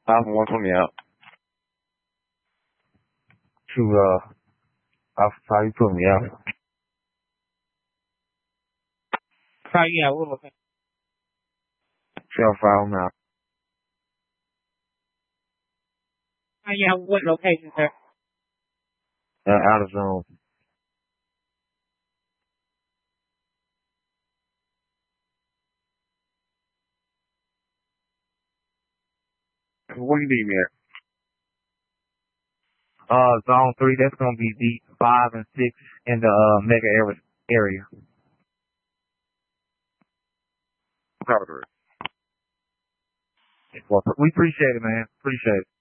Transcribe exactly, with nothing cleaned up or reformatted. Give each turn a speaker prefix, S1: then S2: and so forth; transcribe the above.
S1: I'm one twenty out.
S2: To, uh, how, how you put me out?
S3: How you at? What location?
S2: Shell file now.
S3: How you at? What location, sir?
S2: Uh, out of zone.
S1: What do you need me at?
S2: Uh, zone three, that's gonna be D five and six in the, uh, mega area. area.
S1: Copy.
S2: Well, we appreciate it, man. Appreciate it.